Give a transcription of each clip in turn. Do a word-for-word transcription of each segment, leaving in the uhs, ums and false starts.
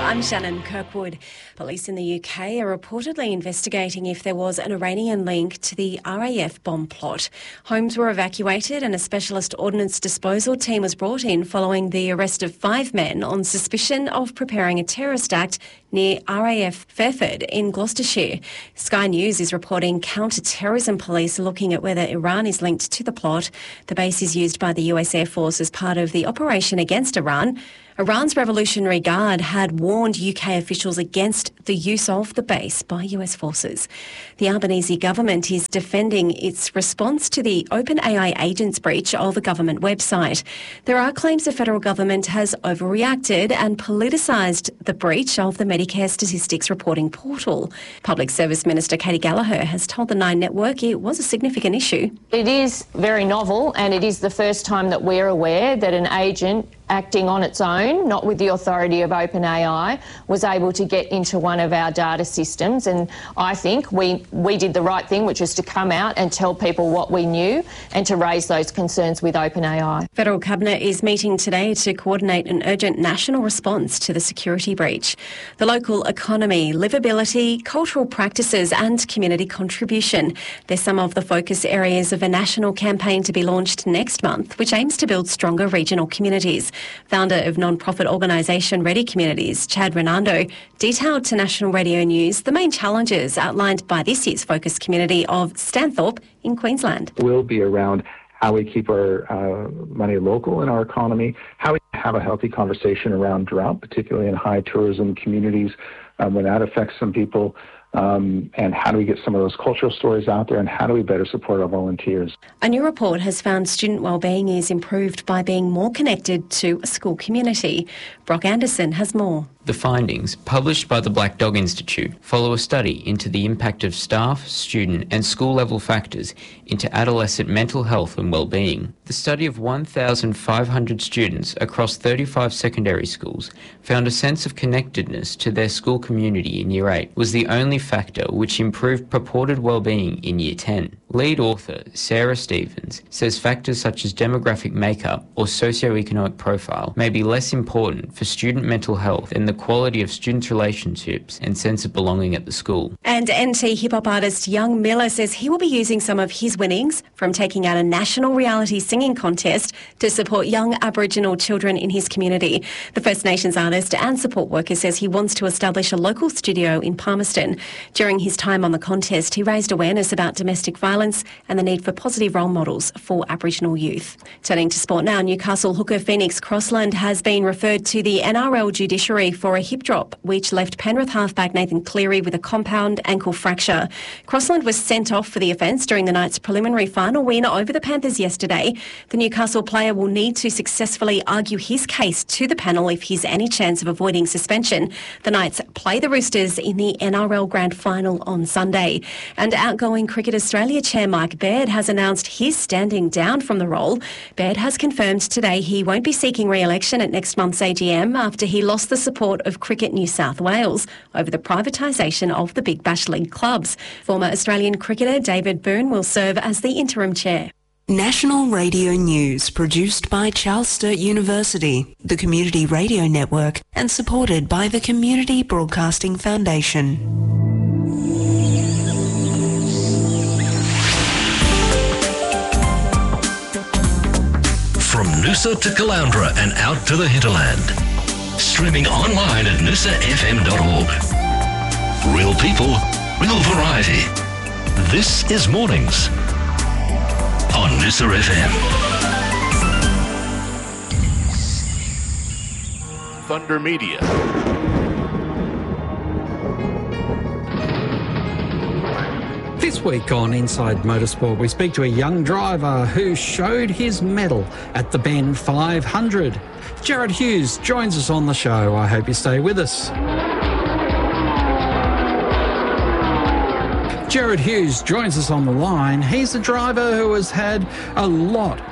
I'm Shannon Kirkwood. Police in the U K are reportedly investigating if there was an Iranian link to the R A F bomb plot. Homes were evacuated and a specialist ordnance disposal team was brought in following the arrest of five men on suspicion of preparing a terrorist act near R A F Fairford in Gloucestershire. Sky News is reporting counter-terrorism police looking at whether Iran is linked to the plot. The base is used by the U S Air Force as part of the operation against Iran. Iran's Revolutionary Guard had warned U K officials against the use of the base by U S forces. The Albanese government is defending its response to the OpenAI agents breach of a government website. There are claims the federal government has overreacted and politicised the breach of the Medicare statistics reporting portal. Public Service Minister Katie Gallagher has told the Nine Network it was a significant issue. It is very novel, and it is the first time that we're aware that an agent acting on its own, not with the authority of OpenAI, was able to get into one of our data systems. And I think we, we did the right thing, which is to come out and tell people what we knew and to raise those concerns with OpenAI. Federal Cabinet is meeting today to coordinate an urgent national response to the security breach. The local economy, livability, cultural practices and community contribution. They're some of the focus areas of a national campaign to be launched next month, which aims to build stronger regional communities. Founder of non-profit organisation Ready Communities, Chad Renando, detailed to National Radio News the main challenges outlined by this year's focus community of Stanthorpe in Queensland. Will be around how we keep our uh, money local in our economy, how we have a healthy conversation around drought, particularly in high tourism communities um, when that affects some people. Um, and how do we get some of those cultural stories out there, and how do we better support our volunteers? A new report has found student wellbeing is improved by being more connected to a school community. Brock Anderson has more. The findings, published by the Black Dog Institute, follow a study into the impact of staff, student and school-level factors into adolescent mental health and well-being. The study of one thousand five hundred students across thirty-five secondary schools found a sense of connectedness to their school community in Year eight was the only factor which improved purported well-being in Year ten. Lead author Sarah Stevens says factors such as demographic makeup or socioeconomic profile may be less important for student mental health than the quality of students' relationships and sense of belonging at the school. And N T hip-hop artist Young Miller says he will be using some of his winnings from taking out a national reality singing contest to support young Aboriginal children in his community. The First Nations artist and support worker says he wants to establish a local studio in Palmerston. During his time on the contest, he raised awareness about domestic violence and the need for positive role models for Aboriginal youth. Turning to sport now, Newcastle hooker Phoenix Crossland has been referred to the N R L judiciary for a hip drop, which left Penrith halfback Nathan Cleary with a compound ankle fracture. Crossland was sent off for the offence during the Knights' preliminary final win over the Panthers yesterday. The Newcastle player will need to successfully argue his case to the panel if he's any chance of avoiding suspension. The Knights play the Roosters in the N R L Grand Final on Sunday. And outgoing Cricket Australia Chair Mike Baird has announced he's standing down from the role. Baird has confirmed today he won't be seeking re-election at next month's A G M after he lost the support of Cricket New South Wales over the privatisation of the Big Bash League clubs. Former Australian cricketer David Boone will serve as the interim chair. National Radio News, produced by Charles Sturt University, the Community Radio Network, and supported by the Community Broadcasting Foundation. From Noosa to Caloundra and out to the hinterland. Streaming online at noosa f m dot org. Real people, real variety. This is Mornings on Noosa F M. Thunder Media. This week on Inside Motorsport, we speak to a young driver who showed his mettle at the Bend five hundred. Jared Hughes joins us on the show. I hope you stay with us. Jared Hughes joins us on the line. He's a driver who has had a lot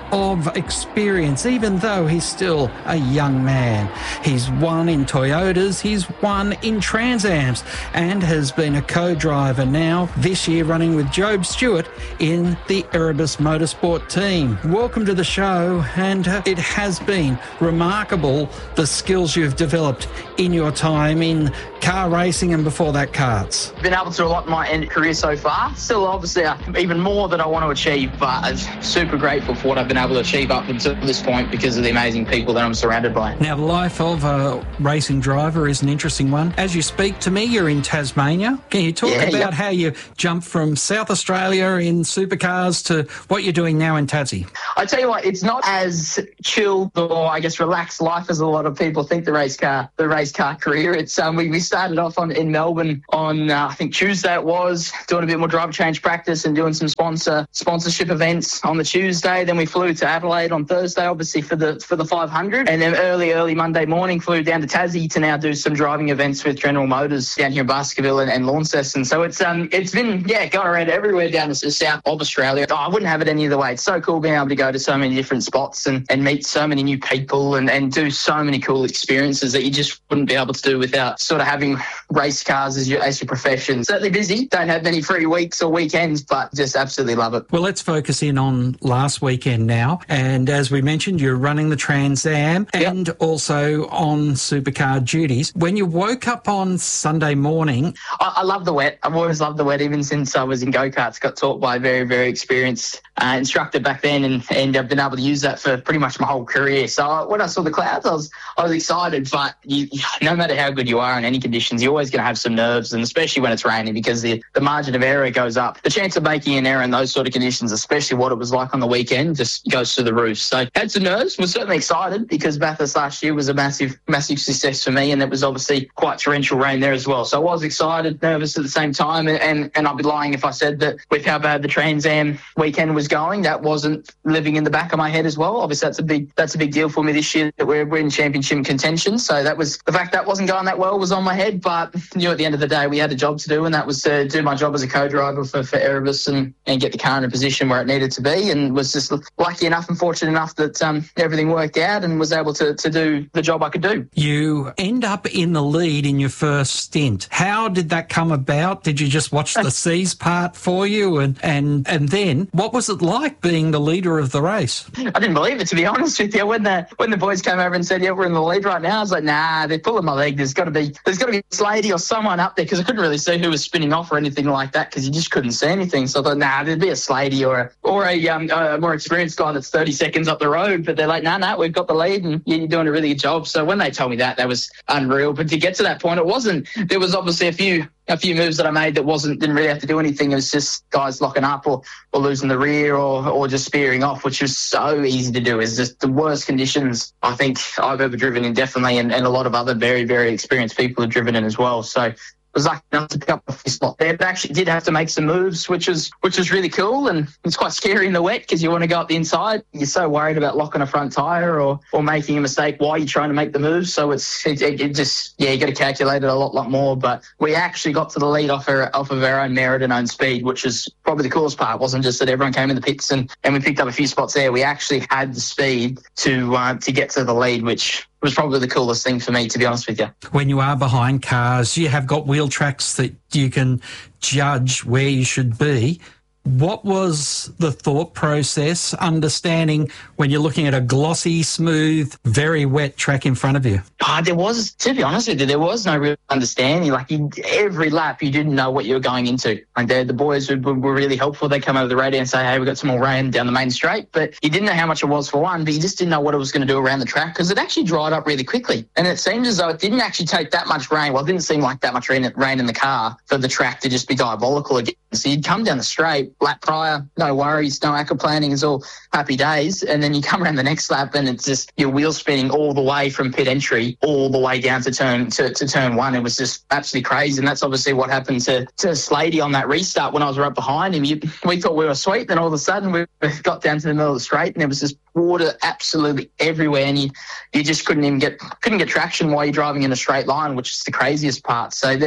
of experience, even though he's still a young man. He's won in Toyotas, he's won in Trans Ams, and has been a co-driver now this year running with Job Stewart in the Erebus Motorsport team. Welcome to the show, and uh, it has been remarkable the skills you've developed in your time in car racing and before that karts. Been able to do a lot in my end career so far. Still obviously uh, even more that I want to achieve, but I'm super grateful for what I've been able to achieve up until this point because of the amazing people that I'm surrounded by. Now, the life of a racing driver is an interesting one. As you speak to me, you're in Tasmania. Can you talk yeah, about yep. how you jumped from South Australia in supercars to what you're doing now in Tassie? I tell you what, it's not as chilled or I guess relaxed life as a lot of people think the race car, the race car career. It's um, we, we started off on in Melbourne on uh, I think Tuesday it was, doing a bit more driver change practice and doing some sponsor sponsorship events on the Tuesday. Then we flew to Adelaide on Thursday, obviously for the for the five hundred, and then early early Monday morning flew down to Tassie to now do some driving events with General Motors down here in Baskerville and, and Launceston. So it's um it's been yeah going around everywhere down to the south of Australia. Oh, I wouldn't have it any other way. It's so cool being able to go to so many different spots and, and meet so many new people and, and do so many cool experiences that you just wouldn't be able to do without sort of having race cars as your as your profession. Certainly busy, don't have many free weeks or weekends, but just absolutely love it. Well, let's focus in on last weekend now. And as we mentioned, you're running the Trans Am and yep. also on supercar duties. When you woke up on Sunday morning... I, I love the wet. I've always loved the wet, even since I was in go-karts. Got taught by a very, very experienced uh, instructor back then, and, and I've been able to use that for pretty much my whole career. So when I saw the clouds, I was I was excited, but you, no matter how good you are in any conditions, you're always going to have some nerves, and especially when it's raining, because the, the margin of error goes up. The chance of making an error in those sort of conditions, especially what it was like on the weekend, just goes through the roof. So had some nerves, was certainly excited because Bathurst last year was a massive, massive success for me, and it was obviously quite torrential rain there as well. So I was excited, nervous at the same time, and, and, and I'd be lying if I said that with how bad the Trans Am weekend was going, that wasn't living in the back of my head as well. Obviously, that's a big that's a big deal for me this year that we're, we're in championship contention. So that was the fact that wasn't going that well was on my head, but you know, at the end of the day, we had a job to do, and that was to do my job as a co-driver for, for Erebus and, and get the car in a position where it needed to be, and was just lucky enough and fortunate enough that um, everything worked out and was able to, to do the job I could do. You end up in the lead in your first stint. How did that come about? Did you just watch the C's part for you? And, and, and then what was it like being the leader of the race? I didn't believe it, to be honest with you. When the when the boys came over and said, yeah, we're in the lead right now, I was like, nah, they're pulling my leg. There's got to be there's got to be Slady or someone up there, because I couldn't really see who was spinning off or anything like that, because you just couldn't see anything. So I thought, nah, there'd be a Slady or a, or a, um, a more experienced guy that's thirty seconds up the road. But they're like, nah, nah, we've got the lead and you're doing a really good job. So when they told me that, that was unreal. But to get to that point, it wasn't. There was obviously a few a few moves that I made that wasn't didn't really have to do anything. It was just guys locking up or, or losing the rear or or just spearing off, which was so easy to do. It's just the worst conditions I think I've ever driven in, definitely, and, and a lot of other very, very experienced people have driven in as well. So was lucky enough to pick up a few spot there, but actually did have to make some moves, which was which was really cool, and it's quite scary in the wet because you want to go up the inside. You're so worried about locking a front tyre or or making a mistake while you're trying to make the move. So it's it, it, it just yeah, you got to calculate it a lot, lot more. But we actually got to the lead off our, off of our own merit and own speed, which is probably the coolest part. It wasn't just that everyone came in the pits and, and we picked up a few spots there. We actually had the speed to uh, to get to the lead, which was probably the coolest thing for me, to be honest with you. When you are behind cars, you have got wheel tracks that you can judge where you should be. What was the thought process, understanding when you're looking at a glossy, smooth, very wet track in front of you? Oh, there was, to be honest with you, there was no real understanding. Like you, every lap, you didn't know what you were going into. Like the, the boys were, were really helpful. They come over the radio and say, hey, we've got some more rain down the main straight. But you didn't know how much it was for one, but you just didn't know what it was going to do around the track because it actually dried up really quickly. And it seemed as though it didn't actually take that much rain. Well, it didn't seem like that much rain, rain in the car for the track to just be diabolical again. So you'd come down the straight, lap prior, no worries, no aquaplaning, it's all happy days. And then you come around the next lap and it's just your wheel spinning all the way from pit entry all the way down to turn to, to turn one. It was just absolutely crazy. And that's obviously what happened to, to Slady on that restart when I was right behind him. You, we thought we were sweet. Then all of a sudden we got down to the middle of the straight and there was just water absolutely everywhere. And you, you just couldn't even get, couldn't get traction while you're driving in a straight line, which is the craziest part. So the,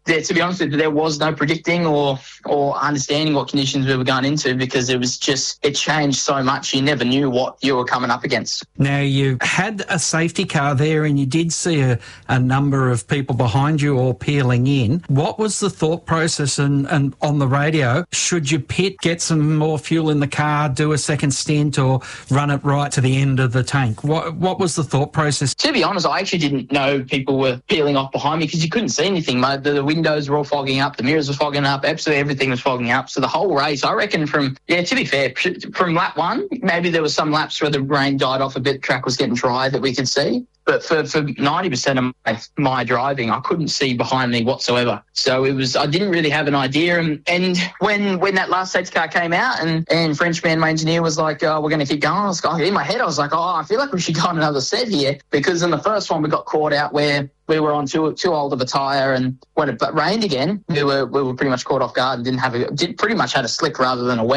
there, to be honest with you, there was no predicting or or understanding what conditions we were going into, because it was just, it changed so much. You never knew what you were coming up against. Now, you had a safety car there and you did see a, a number of people behind you all peeling in. What was the thought process and, and on the radio? Should you pit, get some more fuel in the car, do a second stint, or run it right to the end of the tank? What, what was the thought process? To be honest, I actually didn't know people were peeling off behind me because you couldn't see anything. The, the windows were all fogging up, the mirrors were fogging up, absolutely everything was fogging up. So the whole race, I reckon from, yeah, to be fair, from lap one, maybe there was some laps where the rain died off a bit, the track was getting dry that we could see. But for, for ninety percent of my, my driving, I couldn't see behind me whatsoever. So it was, I didn't really have an idea. And, and when when that last safety car came out and, and Frenchman, my engineer, was like, oh, we're going to keep going, I was going, in my head, I was like, oh, I feel like we should go on another set here, because in the first one we got caught out where we were on too too old of a tyre, and when it rained again, we were we were pretty much caught off guard and didn't have a, did, pretty much had a slick rather than a wet.